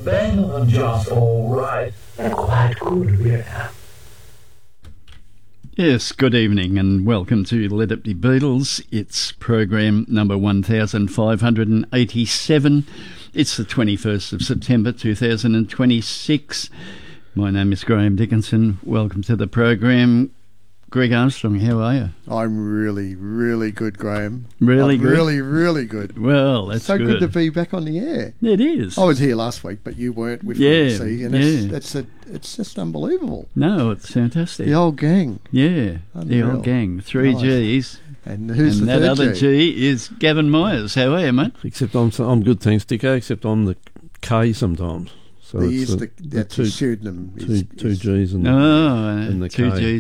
better than just alright. They're quite good, yeah. Yes, good evening and welcome to Let It Be Beatles. It's program number 1587. It's the 21st of September 2026. My name is Graham Dickinson. Welcome to the program. Greg Armstrong, how are you? I'm really, really good, Graham. Really good? Really, really good. Well, that's so good. good to be back on the air. It is. I was here last week, but you weren't with me, see, and it's just unbelievable. No, it's fantastic. The old gang. Yeah, Unreal. the old gang. Three Nice. G's. And who's And the that third other G? G is Gavin Myers. How are you, mate? Except I'm good, thanks, Dicko. Except I'm the K sometimes. So That's it's his pseudonym. two G's and Oh, and the two K. G's.